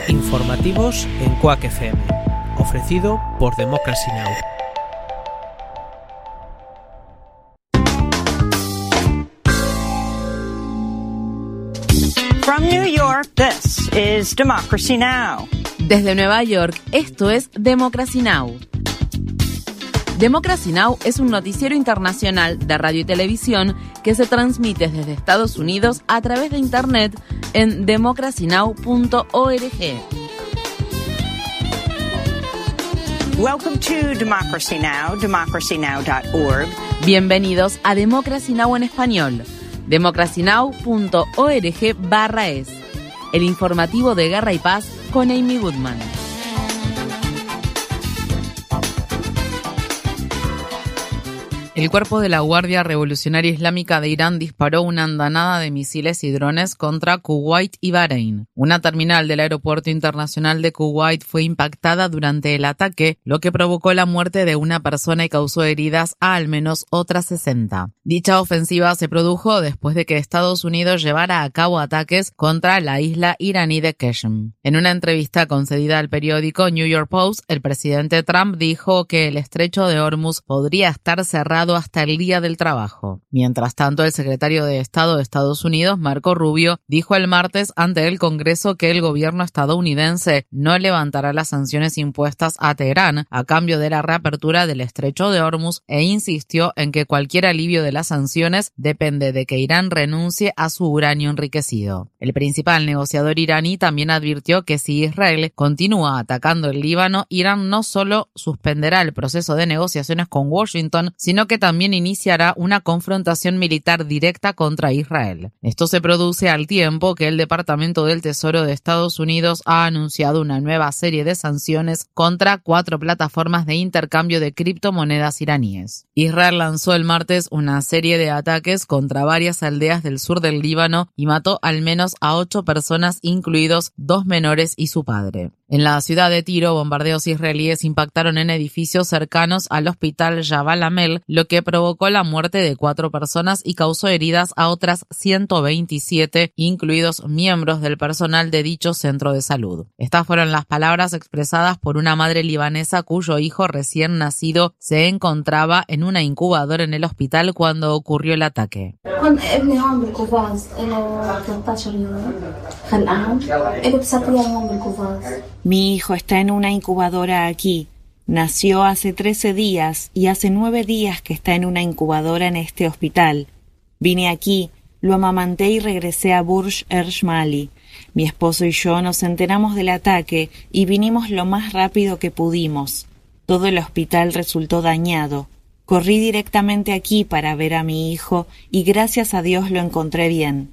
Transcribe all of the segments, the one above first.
Informativos en Quack FM, ofrecido por Democracy Now! From New York, this is Democracy Now! Desde Nueva York, esto es Democracy Now! Democracy Now! Es un noticiero internacional de radio y televisión que se transmite desde Estados Unidos a través de Internet en democracynow.org. Welcome to Democracy Now!, democracynow.org. Bienvenidos a Democracy Now! En español, democracynow.org/es, el informativo de Guerra y Paz con Amy Goodman. El cuerpo de la Guardia Revolucionaria Islámica de Irán disparó una andanada de misiles y drones contra Kuwait y Bahrein. Una terminal del aeropuerto internacional de Kuwait fue impactada durante el ataque, lo que provocó la muerte de una persona y causó heridas a al menos otras 60. Dicha ofensiva se produjo después de que Estados Unidos llevara a cabo ataques contra la isla iraní de Qeshm. En una entrevista concedida al periódico New York Post, el presidente Trump dijo que el estrecho de Hormuz podría estar cerrado hasta el Día del Trabajo. Mientras tanto, el secretario de Estado de Estados Unidos, Marco Rubio, dijo el martes ante el Congreso que el gobierno estadounidense no levantará las sanciones impuestas a Teherán a cambio de la reapertura del estrecho de Hormuz e insistió en que cualquier alivio de las sanciones depende de que Irán renuncie a su uranio enriquecido. El principal negociador iraní también advirtió que si Israel continúa atacando el Líbano, Irán no solo suspenderá el proceso de negociaciones con Washington, sino que también iniciará una confrontación militar directa contra Israel. Esto se produce al tiempo que el Departamento del Tesoro de Estados Unidos ha anunciado una nueva serie de sanciones contra 4 plataformas de intercambio de criptomonedas iraníes. Israel lanzó el martes una serie de ataques contra varias aldeas del sur del Líbano y mató al menos a 8 personas, incluidos 2 menores y su padre. En la ciudad de Tiro, bombardeos israelíes impactaron en edificios cercanos al hospital Jabal Amel, lo que provocó la muerte de 4 personas y causó heridas a otras 127, incluidos miembros del personal de dicho centro de salud. Estas fueron las palabras expresadas por una madre libanesa cuyo hijo recién nacido se encontraba en una incubadora en el hospital cuando ocurrió el ataque. Mi hijo está en una incubadora aquí. Nació hace 13 días y hace 9 días que está en una incubadora en este hospital. Vine aquí, lo amamanté y regresé a Burj Ershmali. Mi esposo y yo nos enteramos del ataque y vinimos lo más rápido que pudimos. Todo el hospital resultó dañado. Corrí directamente aquí para ver a mi hijo y gracias a Dios lo encontré bien.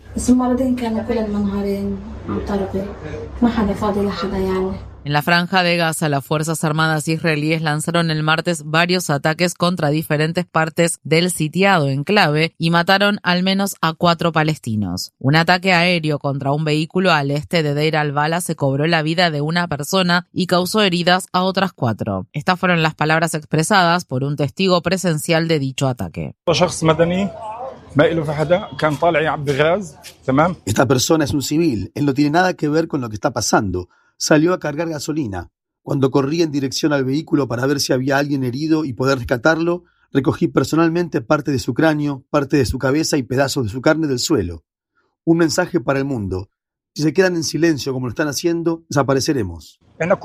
En la franja de Gaza, las Fuerzas Armadas israelíes lanzaron el martes varios ataques contra diferentes partes del sitiado enclave y mataron al menos a 4 palestinos. Un ataque aéreo contra un vehículo al este de Deir al-Bala se cobró la vida de una persona y causó heridas a otras 4. Estas fueron las palabras expresadas por un testigo presencial de dicho ataque. Esta persona es un civil, él no tiene nada que ver con lo que está pasando. Salió a cargar gasolina. Cuando corrí en dirección al vehículo para ver si había alguien herido y poder rescatarlo, recogí personalmente parte de su cráneo, parte de su cabeza y pedazos de su carne del suelo. Un mensaje para el mundo. Si se quedan en silencio como lo están haciendo, desapareceremos.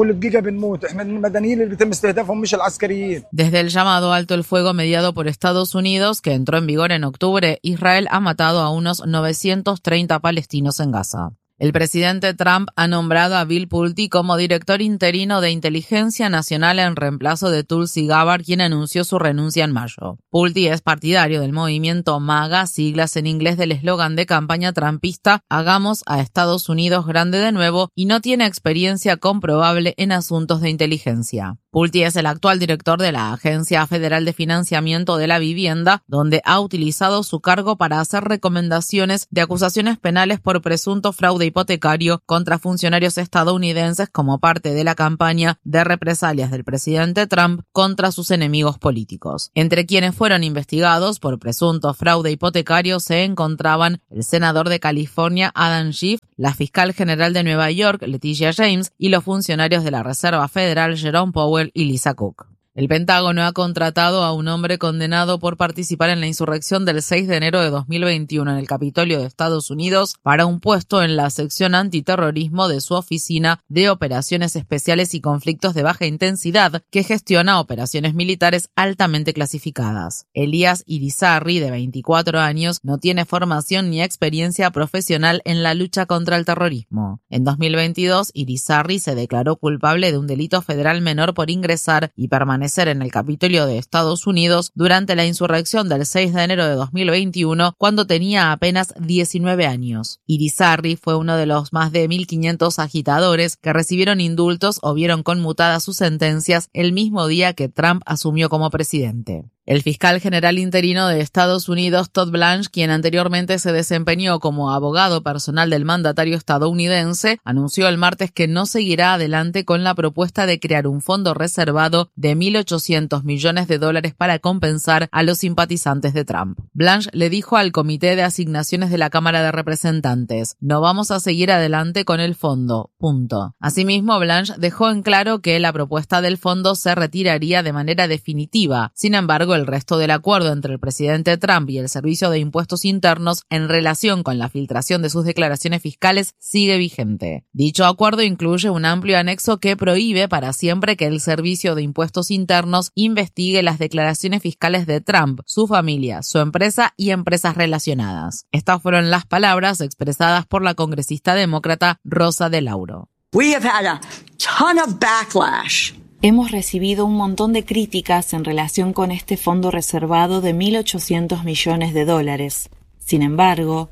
Desde el llamado alto el fuego mediado por Estados Unidos, que entró en vigor en octubre, Israel ha matado a unos 930 palestinos en Gaza. El presidente Trump ha nombrado a Bill Pulte como director interino de Inteligencia Nacional en reemplazo de Tulsi Gabbard, quien anunció su renuncia en mayo. Pulte es partidario del movimiento MAGA, siglas en inglés del eslogan de campaña trumpista «Hagamos a Estados Unidos grande de nuevo», y no tiene experiencia comprobable en asuntos de inteligencia. Pulte es el actual director de la Agencia Federal de Financiamiento de la Vivienda, donde ha utilizado su cargo para hacer recomendaciones de acusaciones penales por presunto fraude hipotecario contra funcionarios estadounidenses como parte de la campaña de represalias del presidente Trump contra sus enemigos políticos. Entre quienes fueron investigados por presunto fraude hipotecario se encontraban el senador de California Adam Schiff, la fiscal general de Nueva York Letitia James y los funcionarios de la Reserva Federal Jerome Powell y Lisa Cook. El Pentágono ha contratado a un hombre condenado por participar en la insurrección del 6 de enero de 2021 en el Capitolio de Estados Unidos para un puesto en la sección antiterrorismo de su Oficina de Operaciones Especiales y Conflictos de Baja Intensidad, que gestiona operaciones militares altamente clasificadas. Elías Irizarry, de 24 años, no tiene formación ni experiencia profesional en la lucha contra el terrorismo. En 2022, Irizarry se declaró culpable de un delito federal menor por ingresar y permanecer en el Capitolio de Estados Unidos durante la insurrección del 6 de enero de 2021, cuando tenía apenas 19 años. Irizarry fue uno de los más de 1.500 agitadores que recibieron indultos o vieron conmutadas sus sentencias el mismo día que Trump asumió como presidente. El fiscal general interino de Estados Unidos, Todd Blanche, quien anteriormente se desempeñó como abogado personal del mandatario estadounidense, anunció el martes que no seguirá adelante con la propuesta de crear un fondo reservado de $1.800 millones para compensar a los simpatizantes de Trump. Blanche le dijo al Comité de Asignaciones de la Cámara de Representantes: "No vamos a seguir adelante con el fondo. Punto". Asimismo, Blanche dejó en claro que la propuesta del fondo se retiraría de manera definitiva. Sin embargo, el resto del acuerdo entre el presidente Trump y el Servicio de Impuestos Internos en relación con la filtración de sus declaraciones fiscales sigue vigente. Dicho acuerdo incluye un amplio anexo que prohíbe para siempre que el Servicio de Impuestos Internos investigue las declaraciones fiscales de Trump, su familia, su empresa y empresas relacionadas. Estas fueron las palabras expresadas por la congresista demócrata Rosa DeLauro. We have had a ton of backlash. Hemos recibido un montón de críticas en relación con este fondo reservado de $1.800 millones. Sin embargo,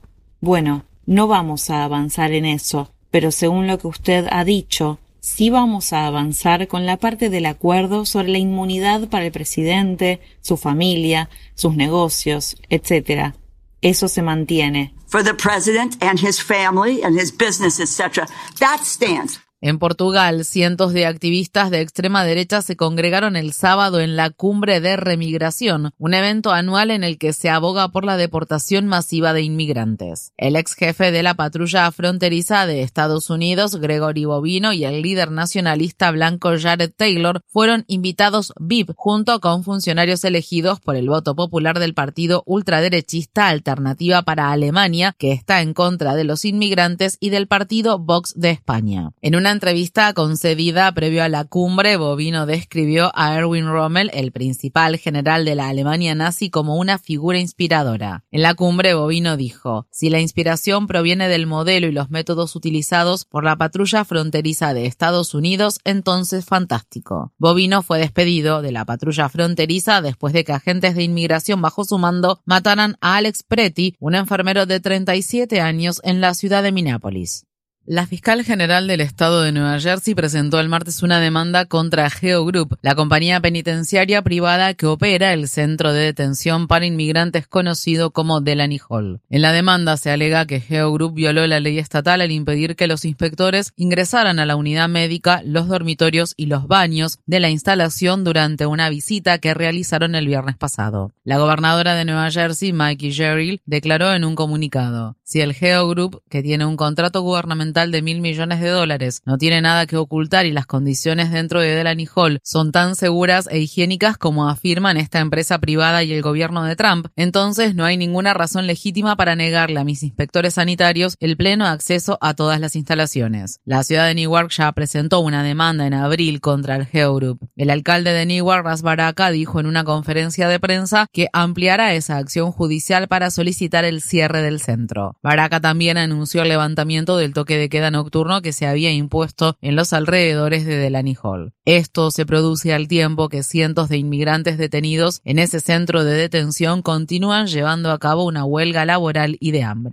no vamos a avanzar en eso, pero según lo que usted ha dicho, sí vamos a avanzar con la parte del acuerdo sobre la inmunidad para el presidente, su familia, sus negocios, etc. Eso se mantiene. For the president and his family and his business, etc. That stands. En Portugal, cientos de activistas de extrema derecha se congregaron el sábado en la Cumbre de Remigración, un evento anual en el que se aboga por la deportación masiva de inmigrantes. El ex jefe de la patrulla fronteriza de Estados Unidos, Gregory Bovino, y el líder nacionalista blanco Jared Taylor fueron invitados VIP junto con funcionarios elegidos por el voto popular del partido ultraderechista Alternativa para Alemania, que está en contra de los inmigrantes, y del partido Vox de España. En una entrevista concedida previo a la cumbre, Bovino describió a Erwin Rommel, el principal general de la Alemania nazi, como una figura inspiradora. En la cumbre, Bovino dijo: "Si la inspiración proviene del modelo y los métodos utilizados por la patrulla fronteriza de Estados Unidos, entonces fantástico". Bovino fue despedido de la patrulla fronteriza después de que agentes de inmigración bajo su mando mataran a Alex Pretty, un enfermero de 37 años en la ciudad de Minneapolis. La fiscal general del estado de Nueva Jersey presentó el martes una demanda contra Geo Group, la compañía penitenciaria privada que opera el centro de detención para inmigrantes conocido como Delaney Hall. En la demanda se alega que Geo Group violó la ley estatal al impedir que los inspectores ingresaran a la unidad médica, los dormitorios y los baños de la instalación durante una visita que realizaron el viernes pasado. La gobernadora de Nueva Jersey, Maggie Jerry, declaró en un comunicado: "Si el Geo Group, que tiene un contrato gubernamental de $1.000 millones, no tiene nada que ocultar y las condiciones dentro de Delaney Hall son tan seguras e higiénicas como afirman esta empresa privada y el gobierno de Trump, entonces no hay ninguna razón legítima para negarle a mis inspectores sanitarios el pleno acceso a todas las instalaciones". La ciudad de Newark ya presentó una demanda en abril contra el Geo Group. El alcalde de Newark, Ras Baraka, dijo en una conferencia de prensa que ampliará esa acción judicial para solicitar el cierre del centro. Baraka también anunció el levantamiento del toque de queda nocturno que se había impuesto en los alrededores de Delaney Hall. Esto se produce al tiempo que cientos de inmigrantes detenidos en ese centro de detención continúan llevando a cabo una huelga laboral y de hambre.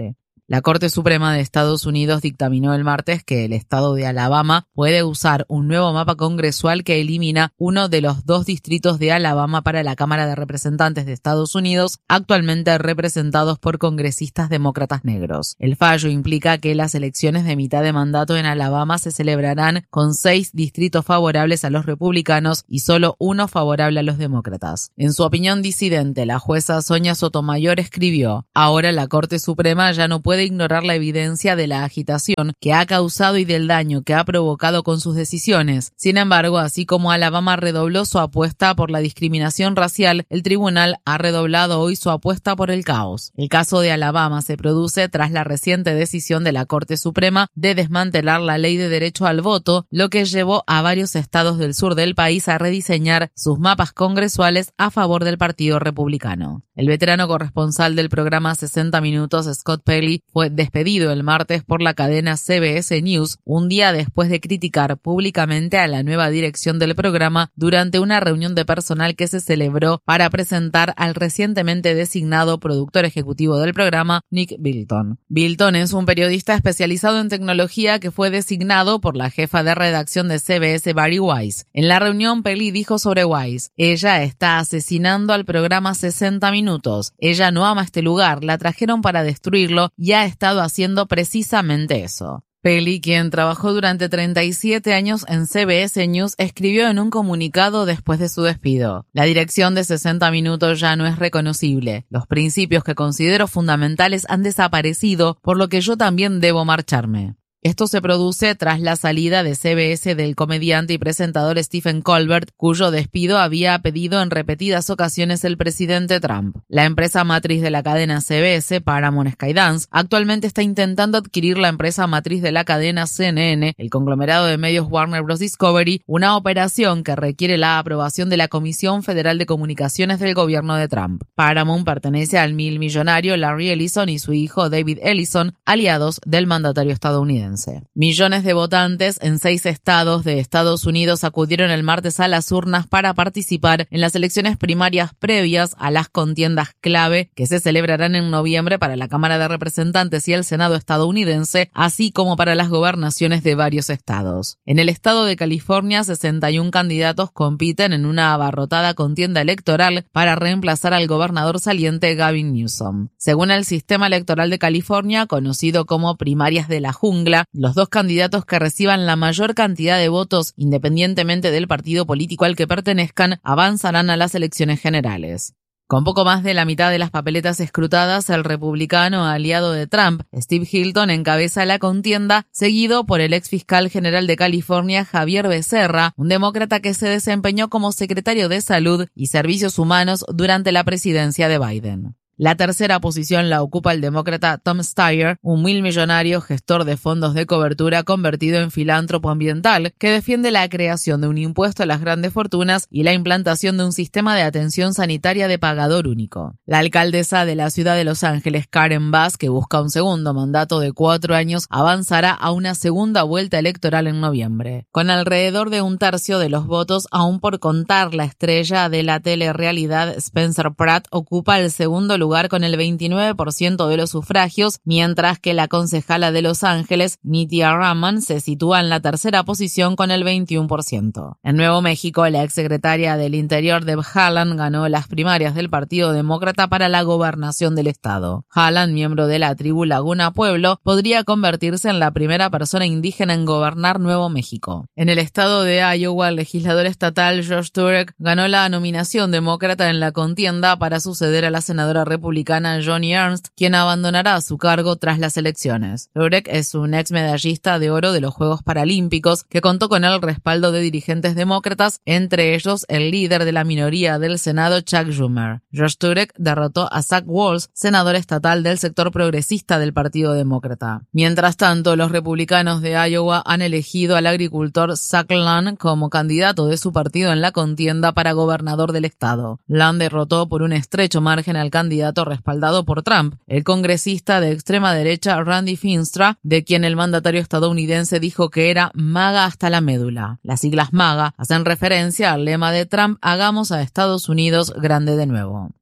La Corte Suprema de Estados Unidos dictaminó el martes que el estado de Alabama puede usar un nuevo mapa congresual que elimina uno de los 2 distritos de Alabama para la Cámara de Representantes de Estados Unidos, actualmente representados por congresistas demócratas negros. El fallo implica que las elecciones de mitad de mandato en Alabama se celebrarán con 6 distritos favorables a los republicanos y solo 1 favorable a los demócratas. En su opinión disidente, la jueza Sonia Sotomayor escribió: "Ahora la Corte Suprema ya no puede ignorar la evidencia de la agitación que ha causado y del daño que ha provocado con sus decisiones. Sin embargo, así como Alabama redobló su apuesta por la discriminación racial, el tribunal ha redoblado hoy su apuesta por el caos. El caso de Alabama se produce tras la reciente decisión de la Corte Suprema de desmantelar la ley de derecho al voto, lo que llevó a varios estados del sur del país a rediseñar sus mapas congresuales a favor del Partido Republicano". El veterano corresponsal del programa 60 Minutos, Scott Pelley, fue despedido el martes por la cadena CBS News, un día después de criticar públicamente a la nueva dirección del programa durante una reunión de personal que se celebró para presentar al recientemente designado productor ejecutivo del programa, Nick Bilton. Bilton es un periodista especializado en tecnología que fue designado por la jefa de redacción de CBS, Bari Weiss. En la reunión, Pelley dijo sobre Weiss: "Ella está asesinando al programa 60 Minutos. Ella no ama este lugar, la trajeron para destruirlo y ha estado haciendo precisamente eso". Pelley, quien trabajó durante 37 años en CBS News, escribió en un comunicado después de su despido: "La dirección de 60 Minutos ya no es reconocible. Los principios que considero fundamentales han desaparecido, por lo que yo también debo marcharme". Esto se produce tras la salida de CBS del comediante y presentador Stephen Colbert, cuyo despido había pedido en repetidas ocasiones el presidente Trump. La empresa matriz de la cadena CBS, Paramount Skydance, actualmente está intentando adquirir la empresa matriz de la cadena CNN, el conglomerado de medios Warner Bros. Discovery, una operación que requiere la aprobación de la Comisión Federal de Comunicaciones del gobierno de Trump. Paramount pertenece al millonario Larry Ellison y su hijo David Ellison, aliados del mandatario estadounidense. Millones de votantes en 6 estados de Estados Unidos acudieron el martes a las urnas para participar en las elecciones primarias previas a las contiendas clave que se celebrarán en noviembre para la Cámara de Representantes y el Senado estadounidense, así como para las gobernaciones de varios estados. En el estado de California, 61 candidatos compiten en una abarrotada contienda electoral para reemplazar al gobernador saliente Gavin Newsom. Según el sistema electoral de California, conocido como primarias de la jungla, los 2 candidatos que reciban la mayor cantidad de votos, independientemente del partido político al que pertenezcan, avanzarán a las elecciones generales. Con poco más de la mitad de las papeletas escrutadas, el republicano aliado de Trump, Steve Hilton, encabeza la contienda, seguido por el ex fiscal general de California, Javier Becerra, un demócrata que se desempeñó como secretario de Salud y Servicios Humanos durante la presidencia de Biden. La tercera posición la ocupa el demócrata Tom Steyer, un millonario gestor de fondos de cobertura convertido en filántropo ambiental, que defiende la creación de un impuesto a las grandes fortunas y la implantación de un sistema de atención sanitaria de pagador único. La alcaldesa de la ciudad de Los Ángeles, Karen Bass, que busca un segundo mandato de 4 años, avanzará a una segunda vuelta electoral en noviembre. Con alrededor de 1/3 de los votos aún por contar, la estrella de la telerrealidad Spencer Pratt ocupa el segundo lugar con el 29% de los sufragios, mientras que la concejala de Los Ángeles, Nitya Raman, se sitúa en la tercera posición con el 21%. En Nuevo México, la exsecretaria del Interior, Deb Haaland, ganó las primarias del Partido Demócrata para la gobernación del estado. Haaland, miembro de la tribu Laguna Pueblo, podría convertirse en la primera persona indígena en gobernar Nuevo México. En el estado de Iowa, el legislador estatal Josh Turek ganó la nominación demócrata en la contienda para suceder a la senadora republicana Joni Ernst, quien abandonará su cargo tras las elecciones. Turek es un ex medallista de oro de los Juegos Paralímpicos que contó con el respaldo de dirigentes demócratas, entre ellos el líder de la minoría del Senado, Chuck Schumer. Josh Turek derrotó a Zach Wahls, senador estatal del sector progresista del Partido Demócrata. Mientras tanto, los republicanos de Iowa han elegido al agricultor Zach Lund como candidato de su partido en la contienda para gobernador del estado. Lund derrotó por un estrecho margen al candidato respaldado por Trump, el congresista de extrema derecha Randy Finstra, de quien el mandatario estadounidense dijo que era MAGA hasta la médula. Las siglas MAGA hacen referencia al lema de Trump: hagamos a Estados Unidos grande de nuevo.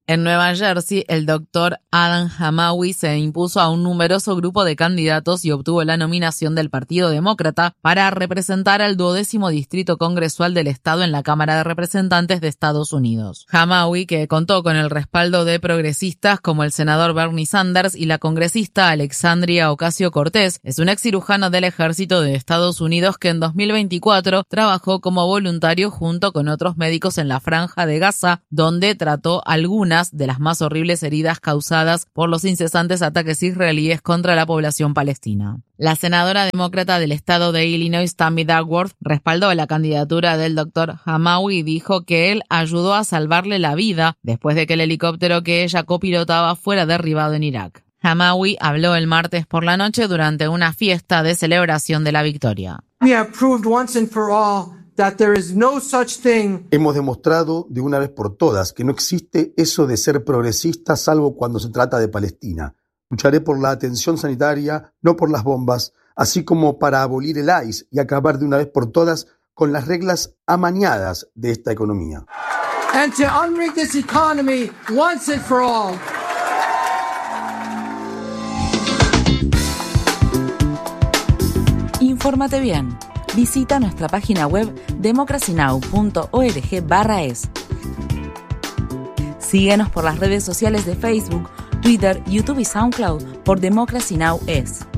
En Nueva Jersey, el doctor Adam Hamawi se impuso a un numeroso grupo de candidatos y obtuvo la nominación del Partido Demócrata para representar al 12º distrito congresual del estado en la Cámara de Representantes de Estados Unidos. Hamawi, que contó con el respaldo de progresistas como el senador Bernie Sanders y la congresista Alexandria Ocasio-Cortez, es un excirujano del ejército de Estados Unidos que en 2024 trabajó como voluntario junto con otros médicos en la Franja de Gaza, donde trató algunas de las más horribles heridas causadas por los incesantes ataques israelíes contra la población palestina. La senadora demócrata del estado de Illinois, Tammy Duckworth, respaldó la candidatura del doctor Hamawi y dijo que él ayudó a salvarle la vida después de que el helicóptero que ella copilotaba fuera derribado en Irak. Hamawi habló el martes por la noche durante una fiesta de celebración de la victoria. We have proved once and for all that there is no such thing. Hemos demostrado de una vez por todas que no existe eso de ser progresista salvo cuando se trata de Palestina. Lucharé por la atención sanitaria, no por las bombas, así como para abolir el ICE y acabar de una vez por todas con las reglas amañadas de esta economía. And to unrig this economy once and for all. Infórmate bien. Visita nuestra página web democracynow.org/es. Síguenos por las redes sociales de Facebook, Twitter, YouTube y SoundCloud por Democracy Now! Es.